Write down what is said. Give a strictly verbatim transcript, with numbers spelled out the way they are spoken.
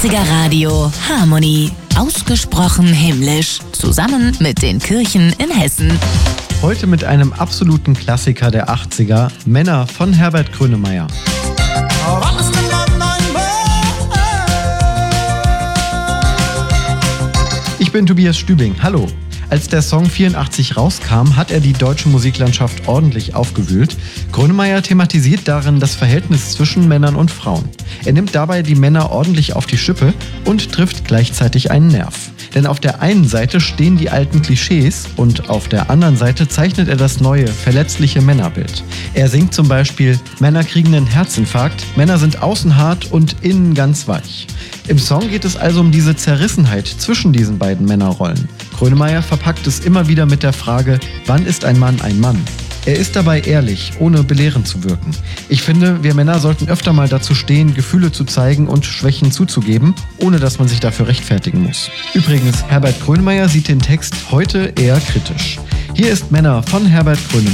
achtziger Radio Harmony. Ausgesprochen himmlisch. Zusammen mit den Kirchen in Hessen. Heute mit einem absoluten Klassiker der achtziger, Männer von Herbert Grönemeyer. Ich bin Tobias Stübing. Hallo. Als der Song vierundachtzig rauskam, hat er die deutsche Musiklandschaft ordentlich aufgewühlt. Grönemeyer thematisiert darin das Verhältnis zwischen Männern und Frauen. Er nimmt dabei die Männer ordentlich auf die Schippe und trifft gleichzeitig einen Nerv. Denn auf der einen Seite stehen die alten Klischees und auf der anderen Seite zeichnet er das neue, verletzliche Männerbild. Er singt zum Beispiel: Männer kriegen einen Herzinfarkt, Männer sind außen hart und innen ganz weich. Im Song geht es also um diese Zerrissenheit zwischen diesen beiden Männerrollen. Grönemeyer verpackt es immer wieder mit der Frage: Wann ist ein Mann ein Mann? Er ist dabei ehrlich, ohne belehrend zu wirken. Ich finde, wir Männer sollten öfter mal dazu stehen, Gefühle zu zeigen und Schwächen zuzugeben, ohne dass man sich dafür rechtfertigen muss. Übrigens, Herbert Grönemeyer sieht den Text heute eher kritisch. Hier ist Männer von Herbert Grönemeyer.